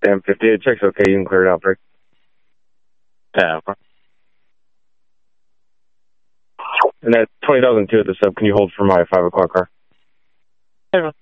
Damn, 58 checks okay. You can clear it out, Frick. Yeah. And that 20,002 at the sub, can you hold for my 5 o'clock car? Hey, man.